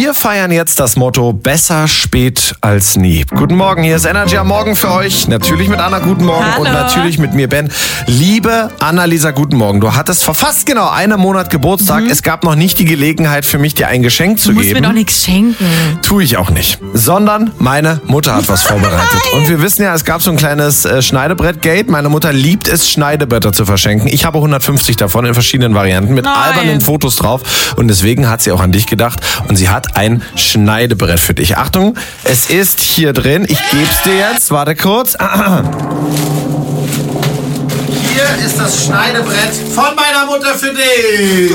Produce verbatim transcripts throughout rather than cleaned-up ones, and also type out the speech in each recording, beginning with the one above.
Wir feiern jetzt das Motto besser spät als nie. Guten Morgen, hier ist Energy am Morgen für euch. Natürlich mit Anna, guten Morgen. Hallo. Und natürlich mit mir, Ben. Liebe Annalisa, guten Morgen. Du hattest vor fast genau einem Monat Geburtstag. Mhm. Es gab noch nicht die Gelegenheit für mich, dir ein Geschenk zu du musst geben. mir doch nichts schenken. Tue ich auch nicht. Sondern meine Mutter hat was vorbereitet. Nein. Und wir wissen ja, es gab so ein kleines äh, Schneidebrett-Gate. Meine Mutter liebt es, Schneidebretter zu verschenken. Ich habe hundertfünfzig davon in verschiedenen Varianten mit Nein. albernen Fotos drauf. Und deswegen hat sie auch an dich gedacht. Und sie hat ein Schneidebrett für dich. Achtung, es ist hier drin. Ich geb's dir jetzt. Warte kurz. Hier ist das Schneidebrett von meiner Mutter für dich.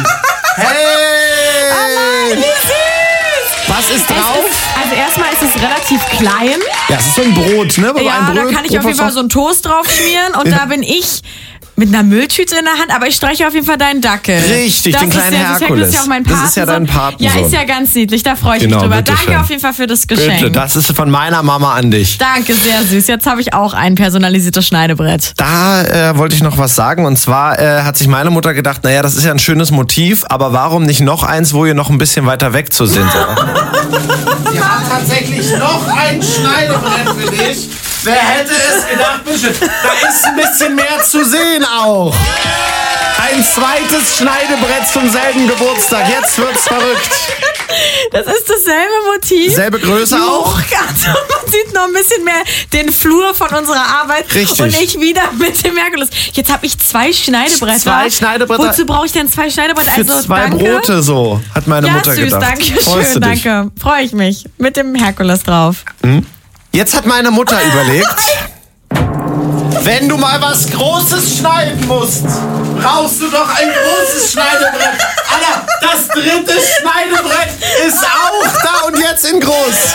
Hey! Oh nein, wie süß! Was ist drauf? Es ist, also erstmal ist es relativ klein. Ja, es ist so ein Brot, ne? Ja, ein Brot, da kann ich auf jeden Fall so einen Toast drauf schmieren und Ja. da bin ich mit einer Mülltüte in der Hand, aber ich streiche auf jeden Fall deinen Dackel. Richtig, das den kleinen ist ja, das Herkules. ist ja auch mein Das ist ja dein Patensohn. Patensohn. Ja, ist ja ganz niedlich, da freue ich Genau, mich drüber. bitteschön. Danke auf jeden Fall für das Geschenk. Bitte, das ist von meiner Mama an dich. Danke, sehr süß. Jetzt habe ich auch ein personalisiertes Schneidebrett. Da äh, wollte ich noch was sagen. Und zwar äh, hat sich meine Mutter gedacht, naja, das ist ja ein schönes Motiv, aber warum nicht noch eins, wo ihr noch ein bisschen weiter weg zu sind? Sie hat tatsächlich noch ein Schneidebrett für dich. Wer hätte es gedacht, bitte? Da ist ein bisschen mehr zu sehen auch. Ein zweites Schneidebrett zum selben Geburtstag. Jetzt wird's verrückt. Das ist dasselbe Motiv. Selbe Größe auch. Hochkant. Man sieht noch ein bisschen mehr den Flur von unserer Arbeit. Richtig. Und ich wieder mit dem Herkules. Jetzt habe ich zwei Schneidebretter. Zwei Schneidebretter. Wozu brauche ich denn zwei Schneidebretter? Für Also, zwei danke. Brote so, hat meine Ja, Mutter süß, gedacht. danke Freust schön, du dich? danke. Freue ich mich. Mit dem Herkules drauf. Jetzt hat meine Mutter überlegt, wenn du mal was Großes schneiden musst, brauchst du doch ein großes Schneidebrett. Alter, das dritte Schneidebrett ist auch da und jetzt in groß.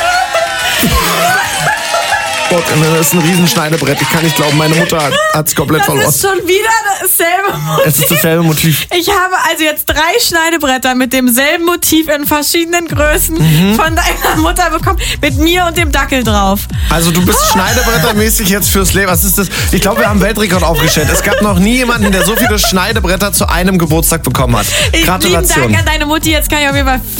Gott, das ist ein Riesenschneidebrett. Ich kann nicht glauben, meine Mutter hat es komplett Das verloren. ist schon wieder dasselbe Motiv. Es ist dasselbe Motiv. Ich habe also jetzt drei Schneidebretter mit demselben Motiv in verschiedenen Größen Mhm. von deiner Mutter bekommen, mit mir und dem Dackel drauf. Also du bist Schneidebrettermäßig jetzt fürs Leben. Was ist das? Ich glaube, wir haben einen Weltrekord aufgestellt. Es gab noch nie jemanden, der so viele Schneidebretter zu einem Geburtstag bekommen hat. Lieben Gratulation. Dank an deine Mutti. Jetzt kann ich auf jeden Fall